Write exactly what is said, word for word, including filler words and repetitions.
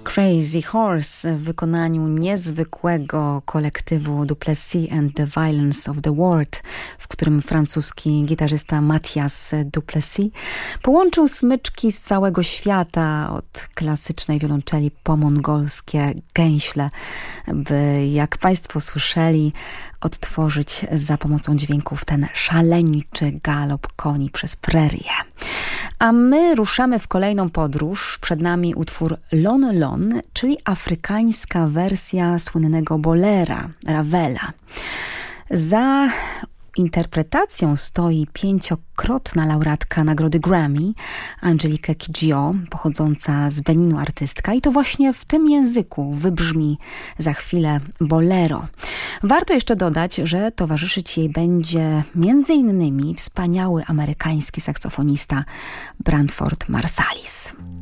Crazy Horse w wykonaniu niezwykłego kolektywu Duplessis and the Violence of the World, w którym francuski gitarzysta Mathias Duplessis połączył smyczki z całego świata, od klasycznej wiolonczeli po mongolskie gęśle, by, jak Państwo słyszeli, odtworzyć za pomocą dźwięków ten szaleńczy galop koni przez prerię. A my ruszamy w kolejną podróż. Przed nami utwór Lon Lon, czyli afrykańska wersja słynnego bolera Ravela. Za interpretacją stoi pięciokrotna laureatka nagrody Grammy, Angelique Kidjo, pochodząca z Beninu artystka, i to właśnie w tym języku wybrzmi za chwilę bolero. Warto jeszcze dodać, że towarzyszyć jej będzie między innymi wspaniały amerykański saksofonista Branford Marsalis.